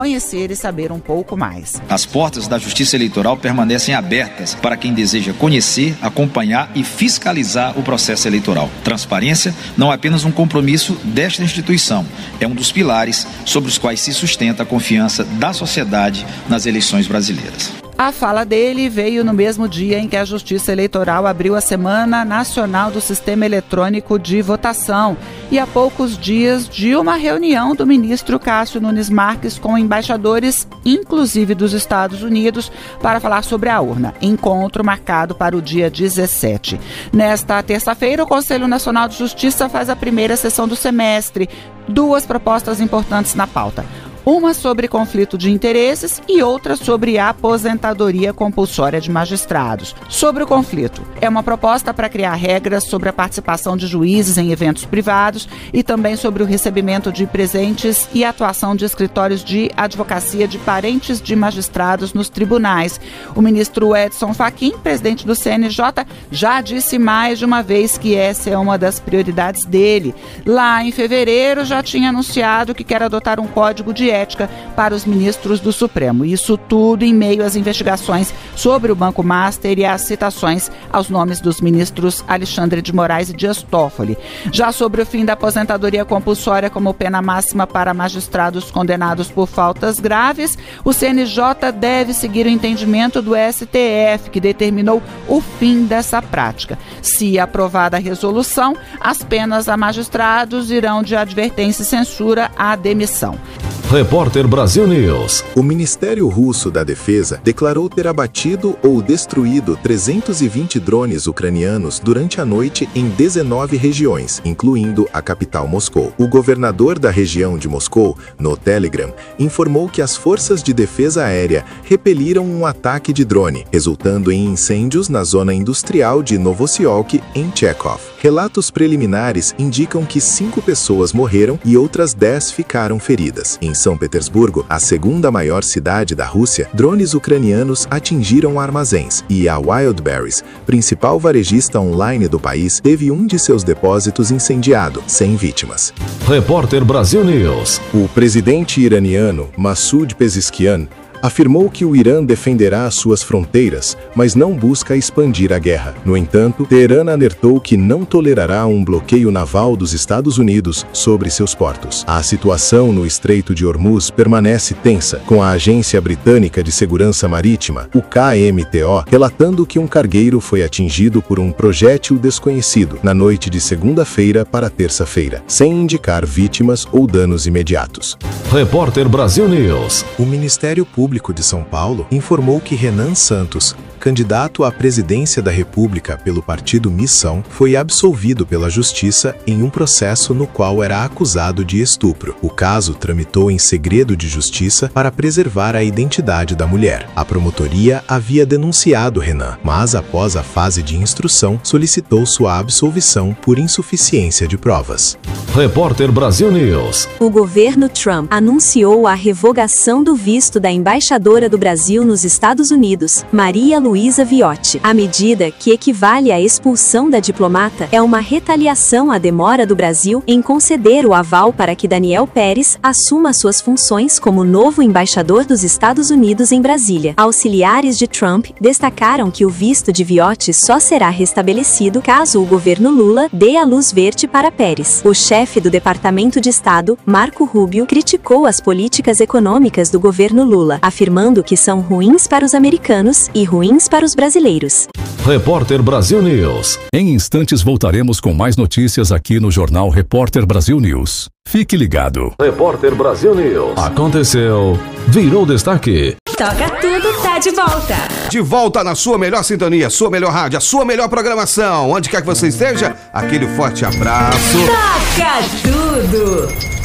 conhecer e saber um pouco mais. As portas da Justiça Eleitoral permanecem abertas para quem deseja conhecer, acompanhar e fiscalizar o processo eleitoral. Transparência não é apenas um compromisso desta instituição, é um dos pilares sobre os quais se sustenta a confiança da sociedade nas eleições brasileiras. A fala dele veio no mesmo dia em que a Justiça Eleitoral abriu a Semana Nacional do Sistema Eletrônico de Votação e a poucos dias de uma reunião do ministro Cássio Nunes Marques com embaixadores, inclusive dos Estados Unidos, para falar sobre a urna. Encontro marcado para o dia 17. Nesta terça-feira, o Conselho Nacional de Justiça faz a primeira sessão do semestre. 2 propostas importantes na pauta. Uma sobre conflito de interesses e outra sobre a aposentadoria compulsória de magistrados. Sobre o conflito, é uma proposta para criar regras sobre a participação de juízes em eventos privados e também sobre o recebimento de presentes e atuação de escritórios de advocacia de parentes de magistrados nos tribunais. O ministro Edson Fachin, presidente do CNJ, já disse mais de uma vez que essa é uma das prioridades dele. Lá em fevereiro, já tinha anunciado que quer adotar um código de ética para os ministros do Supremo. Isso tudo em meio às investigações sobre o Banco Master e às citações aos nomes dos ministros Alexandre de Moraes e Dias Toffoli. Já sobre o fim da aposentadoria compulsória como pena máxima para magistrados condenados por faltas graves, o CNJ deve seguir o entendimento do STF, que determinou o fim dessa prática. Se aprovada a resolução, as penas a magistrados irão de advertência e censura à demissão. Repórter Brasil News. O Ministério Russo da Defesa declarou ter abatido ou destruído 320 drones ucranianos durante a noite em 19 regiões, incluindo a capital Moscou. O governador da região de Moscou, no Telegram, informou que as forças de defesa aérea repeliram um ataque de drone, resultando em incêndios na zona industrial de Novosiolk, em Chekhov. Relatos preliminares indicam que 5 pessoas morreram e outras 10 ficaram feridas. Em São Petersburgo, a segunda maior cidade da Rússia, drones ucranianos atingiram armazéns e a Wildberries, principal varejista online do país, teve um de seus depósitos incendiado, sem vítimas. Repórter Brasil News. O presidente iraniano Massoud Pezeshkian afirmou que o Irã defenderá as suas fronteiras, mas não busca expandir a guerra. No entanto, Teherã alertou que não tolerará um bloqueio naval dos Estados Unidos sobre seus portos. A situação no Estreito de Hormuz permanece tensa, com a Agência Britânica de Segurança Marítima, o KMTO, relatando que um cargueiro foi atingido por um projétil desconhecido na noite de segunda-feira para terça-feira, sem indicar vítimas ou danos imediatos. Repórter Brasil News. O Ministério Público de São Paulo informou que Renan Santos, candidato à presidência da República pelo partido Missão, foi absolvido pela Justiça em um processo no qual era acusado de estupro. O caso tramitou em segredo de justiça para preservar a identidade da mulher. A promotoria havia denunciado Renan, mas após a fase de instrução, solicitou sua absolvição por insuficiência de provas. Repórter Brasil News. O governo Trump anunciou a revogação do visto da embaixadora do Brasil nos Estados Unidos, Maria Luísa Viotti. A medida, que equivale à expulsão da diplomata, é uma retaliação à demora do Brasil em conceder o aval para que Daniel Pérez assuma suas funções como novo embaixador dos Estados Unidos em Brasília. Auxiliares de Trump destacaram que o visto de Viotti só será restabelecido caso o governo Lula dê a luz verde para Pérez. O chefe do Departamento de Estado, Marco Rubio, criticou as políticas econômicas do governo Lula, afirmando que são ruins para os americanos e ruins para os brasileiros. Repórter Brasil News. Em instantes voltaremos com mais notícias aqui no Jornal Repórter Brasil News. Fique ligado. Repórter Brasil News. Aconteceu, virou destaque. Toca Tudo tá de volta. De volta na sua melhor sintonia, sua melhor rádio, a sua melhor programação. Onde quer que você esteja, aquele forte abraço. Toca Tudo.